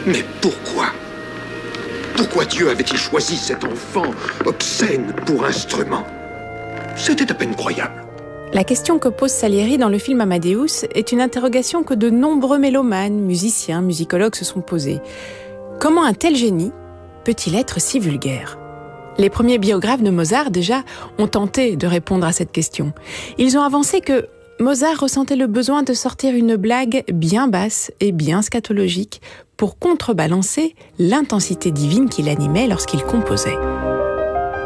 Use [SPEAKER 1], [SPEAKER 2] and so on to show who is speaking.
[SPEAKER 1] Mais pourquoi? Pourquoi Dieu avait-il choisi cet enfant obscène pour instrument? C'était à peine croyable.
[SPEAKER 2] La question que pose Salieri dans le film Amadeus est une interrogation que de nombreux mélomanes, musiciens, musicologues se sont posés. Comment un tel génie peut-il être si vulgaire? Les premiers biographes de Mozart, déjà, ont tenté de répondre à cette question. Ils ont avancé que Mozart ressentait le besoin de sortir une blague bien basse et bien scatologique pour contrebalancer l'intensité divine qui l'animait lorsqu'il composait.